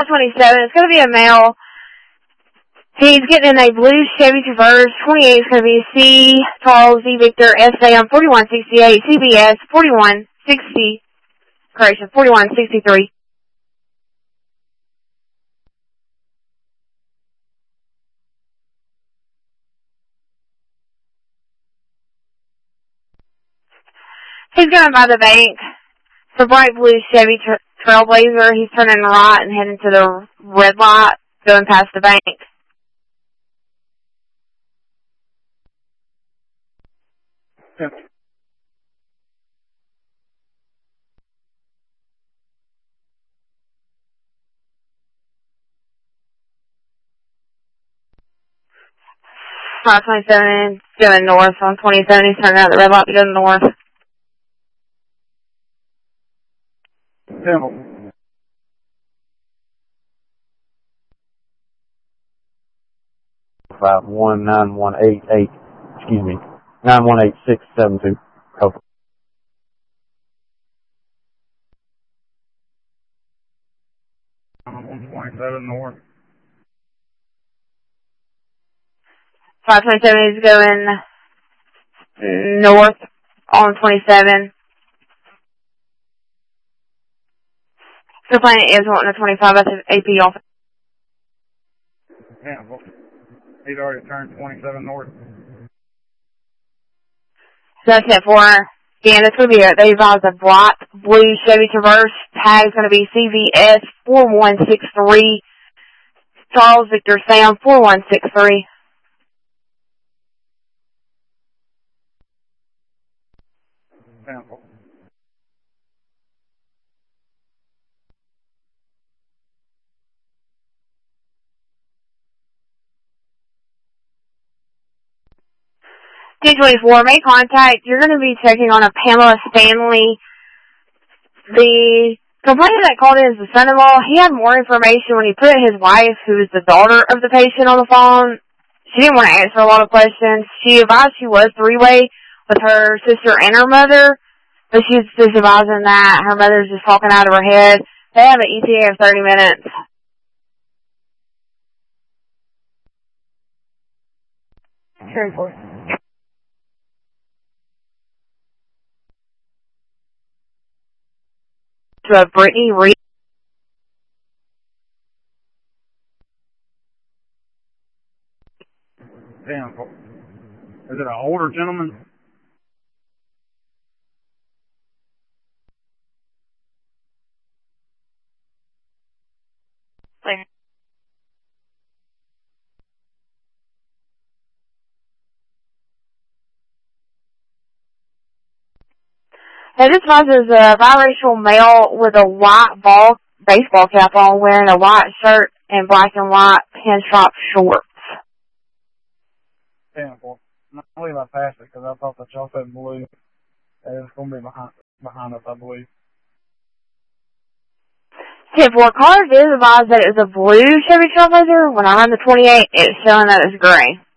27. It's going to be a male. He's getting in a blue Chevy Traverse. 28 is going to be C. Charles E. Victor S. Sam 4168 CBS 4163. He's going by the bank. It's a bright blue Chevy Trailblazer. He's turning right and heading to the red light, going past the bank. Yep. Five 27, going north on 27. He's turning out the red light to go north. Temple. 5191888. Excuse me. 918672. Over. On 127 north. 527 is going north on 27. So Planet is wanting a 25 at the AP office. Yeah, well, he's already turned 27 north. So that's it for, again, it's going to be, they advise a black, blue Chevy Traverse. Tag's going to be CVS 4163. Charles Victor Sam 4163. Temple. D24, make contact. You're going to be checking on a Pamela Stanley. The complainant that called in is the son-in-law. He had more information when he put his wife, who is the daughter of the patient, on the phone. She didn't want to answer a lot of questions. She advised she was three-way with her sister and her mother, but she's just advising that her mother's just talking out of her head. They have an ETA of 30 minutes. Sure. To Brittany Reed. Temple. Is it an older gentleman? Now, this was a biracial male with a white baseball cap on, wearing a white shirt and black and white pinstripe shorts. Temple. I believe I passed it because I thought that y'all said blue. And it's going to be behind us, I believe. Tip 4, cars is advised that it was a blue Chevy Trailblazer. When I run the 28, it's showing that it's gray.